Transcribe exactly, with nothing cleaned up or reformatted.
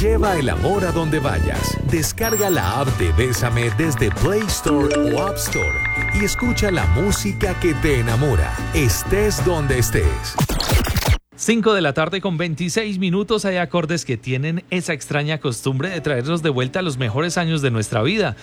Lleva el amor a donde vayas. Descarga la app de Bésame desde Play Store o App Store y escucha la música que te enamora, estés donde estés. cinco de la tarde con veintiséis minutos. Hay acordes que tienen esa extraña costumbre de traernos de vuelta a los mejores años de nuestra vida.